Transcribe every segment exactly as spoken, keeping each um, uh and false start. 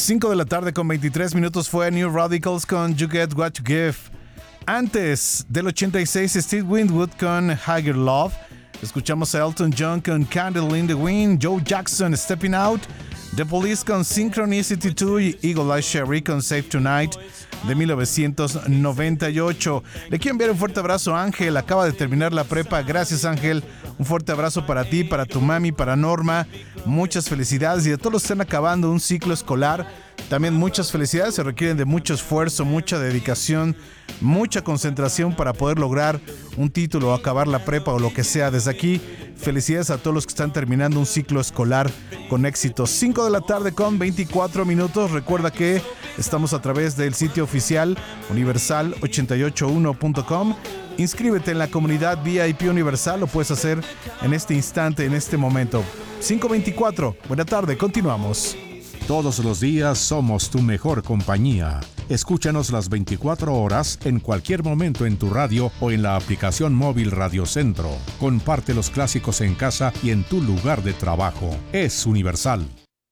cinco de la tarde con veintitrés minutos fue New Radicals con You Get What You Give. Antes del ochenta y seis, Steve Winwood con Higher Love. Escuchamos a Elton John con Candle in the Wind, Joe Jackson, Stepping Out, The Police con Synchronicity dos y Eagle Eye Cherry con Save Tonight de mil novecientos noventa y ocho. Le quiero enviar un fuerte abrazo a Ángel, acaba de terminar la prepa. Gracias, Ángel. Un fuerte abrazo para ti, para tu mami, para Norma. Muchas felicidades y de todos los que están acabando un ciclo escolar. También muchas felicidades, se requieren de mucho esfuerzo, mucha dedicación, mucha concentración para poder lograr un título o acabar la prepa o lo que sea. Desde aquí, felicidades a todos los que están terminando un ciclo escolar con éxito. cinco de la tarde con veinticuatro minutos. Recuerda que estamos a través del sitio oficial universal ochenta y ocho uno punto com. Inscríbete en la comunidad V I P Universal, lo puedes hacer en este instante, en este momento. cinco veinticuatro, buena tarde, continuamos. Todos los días somos tu mejor compañía. Escúchanos las veinticuatro horas en cualquier momento en tu radio o en la aplicación móvil Radio Centro. Comparte los clásicos en casa y en tu lugar de trabajo. Es Universal.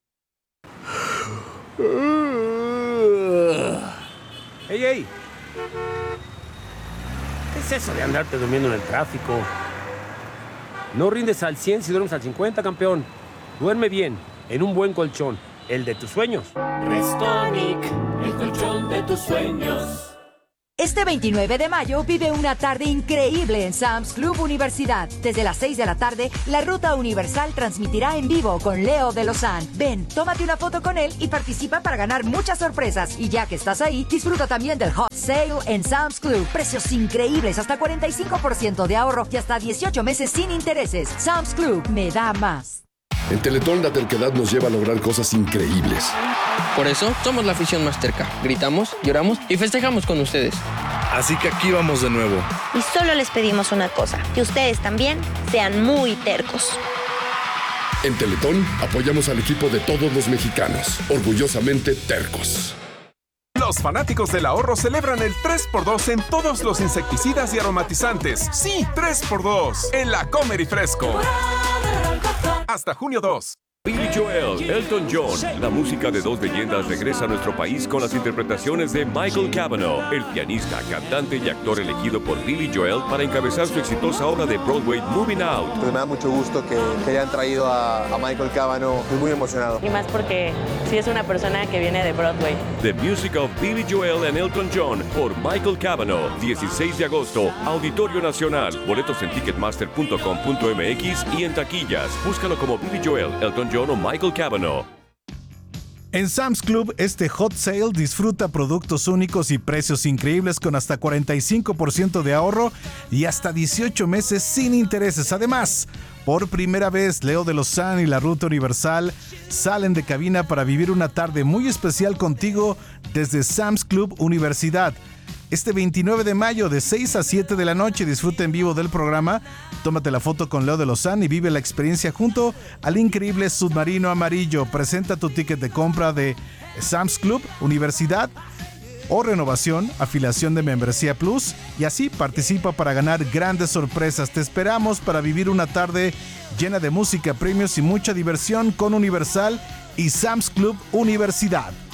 ¡Ey, ey! ¿Qué es eso de andarte durmiendo en el tráfico? No rindes al cien si duermes al cincuenta, campeón. Duerme bien, en un buen colchón. El de tus sueños. Restonic, el colchón de tus sueños. Este veintinueve de mayo vive una tarde increíble en Sam's Club Universidad. Desde las seis de la tarde, la Ruta Universal transmitirá en vivo con Leo de Lozán. Ven, tómate una foto con él y participa para ganar muchas sorpresas. Y ya que estás ahí, disfruta también del Hot Sale en Sam's Club. Precios increíbles, hasta cuarenta y cinco por ciento de ahorro y hasta dieciocho meses sin intereses. Sam's Club, me da más. En Teletón la terquedad nos lleva a lograr cosas increíbles. Por eso somos la afición más terca. Gritamos, lloramos y festejamos con ustedes. Así que aquí vamos de nuevo. Y solo les pedimos una cosa, que ustedes también sean muy tercos. En Teletón apoyamos al equipo de todos los mexicanos. Orgullosamente tercos. Los fanáticos del ahorro celebran el tres por dos en todos los insecticidas y aromatizantes. Sí, tres por dos en la Comer y Fresco. Hasta junio dos. Billy Joel, Elton John. La música de dos leyendas regresa a nuestro país con las interpretaciones de Michael Cavanaugh, el pianista, cantante y actor elegido por Billy Joel para encabezar su exitosa obra de Broadway Moving Out. Pues me da mucho gusto que, que hayan traído a, a Michael Cavanaugh. Estoy muy emocionado. Y más porque sí es una persona que viene de Broadway. The Music of Billy Joel and Elton John por Michael Cavanaugh, dieciséis de agosto, Auditorio Nacional. Boletos en ticketmaster punto com punto m x y en taquillas. Búscalo como Billy Joel, Elton John o Michael Cavanaugh. En Sam's Club, este Hot Sale disfruta productos únicos y precios increíbles con hasta cuarenta y cinco por ciento de ahorro y hasta dieciocho meses sin intereses. Además, por primera vez, Leo de Lozán y la Ruta Universal salen de cabina para vivir una tarde muy especial contigo desde Sam's Club Universidad. Este veintinueve de mayo de seis a siete de la noche disfruta en vivo del programa, tómate la foto con Leo de Lozán y vive la experiencia junto al increíble Submarino Amarillo. Presenta tu ticket de compra de Sam's Club Universidad o renovación, afiliación de membresía Plus y así participa para ganar grandes sorpresas. Te esperamos para vivir una tarde llena de música, premios y mucha diversión con Universal y Sam's Club Universidad.